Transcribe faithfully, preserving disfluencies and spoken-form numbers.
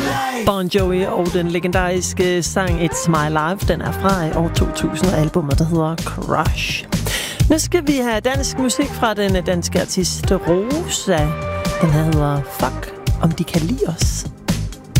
Bon Jovi og den legendariske sang It's My Life, den er fra år to tusind, og albumet, der hedder Crush. Nu skal vi have dansk musik fra den danske artist Rosa. Den her hedder Fuck, om de kan lide os.